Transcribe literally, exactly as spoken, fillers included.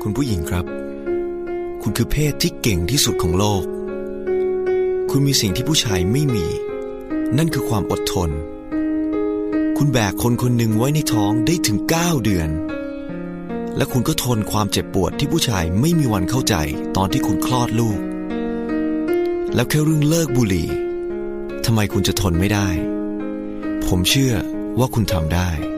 คุณผู้หญิงครับคุณคือเพศที่เก่งที่สุดของโลกคุณมีสิ่งที่ผู้ชายไม่มีนั่นคือความอดทนคุณแบกคนคนหนึ่งไว้ในท้องได้ถึงเก้าเดือนและคุณก็ทนความเจ็บปวดที่ผู้ชายไม่มีวันเข้าใจตอนที่คุณคลอดลูกแล้วแค่เรื่องเลิกบุหรี่ทำไมคุณจะทนไม่ได้ผมเชื่อว่าคุณทำได้